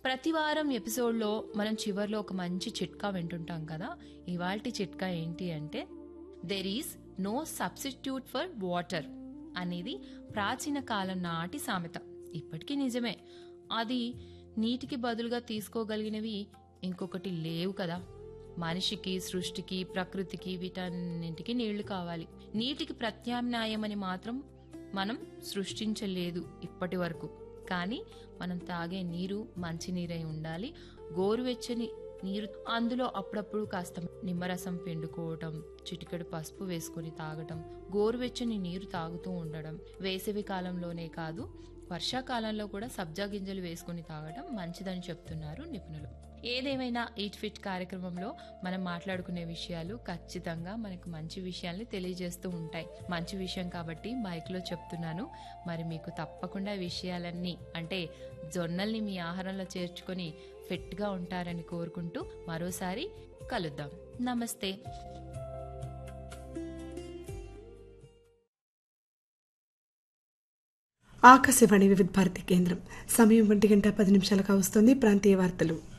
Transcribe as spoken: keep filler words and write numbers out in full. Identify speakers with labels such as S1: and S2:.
S1: ప్రతి వారం ఎపిసోడ్లో మనం చివర్లో ఒక మంచి చిట్కా వింటుంటాం కదా. ఇవాల్టి చిట్కా ఏంటి అంటే, there is no substitute for water అనేది ప్రాచీన కాలం నాటి సామెత. ఇప్పటికీ నిజమే. అది నీటికి బదులుగా తీసుకోగలిగినవి ఇంకొకటి లేవు కదా. మనిషికి, సృష్టికి, ప్రకృతికి వీటన్నింటికి నీళ్లు కావాలి. నీటికి ప్రత్యామ్నాయమని మాత్రం మనం సృష్టించలేదు ఇప్పటి వరకు. కానీ మనం తాగే నీరు మంచి నీరై ఉండాలి. గోరువెచ్చని నీరు, అందులో అప్పుడప్పుడు కాస్త నిమ్మరసం పిండుకోవటం, చిటికెడు పసుపు వేసుకుని తాగటం, గోరువెచ్చని నీరు తాగుతూ ఉండడం. వేసవి కాలంలోనే కాదు, వర్షాకాలంలో కూడా సబ్జా గింజలు వేసుకుని తాగటం మంచిదని చెప్తున్నారు నిపుణులు. ఏదేమైనా ఈట్ ఫిట్ కార్యక్రమంలో మనం మాట్లాడుకునే విషయాలు ఖచ్చితంగా మనకు మంచి విషయాల్ని తెలియజేస్తూ ఉంటాయి. మంచి విషయం కాబట్టి మైక్లో చెప్తున్నాను. మరి మీకు తప్పకుండా విషయాలన్నీ, అంటే జొన్నల్ని మీ ఆహారంలో చేర్చుకొని ఫిట్గా ఉంటారని కోరుకుంటూ మరోసారి కలుద్దాం. నమస్తే.
S2: ఆకాశవాణి వివిధ భారతి కేంద్రం. సమయం ఒంటి గంట పది నిమిషాలకు వస్తుంది. ప్రాంతీయ వార్తలు.